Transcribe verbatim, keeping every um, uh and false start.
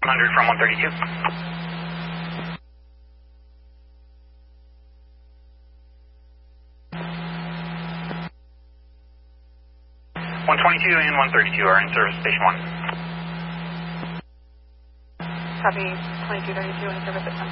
one hundred from one thirty-two. one twenty-two and one thirty-two are in service station one. Copy, twenty-two thirty-two in service at one.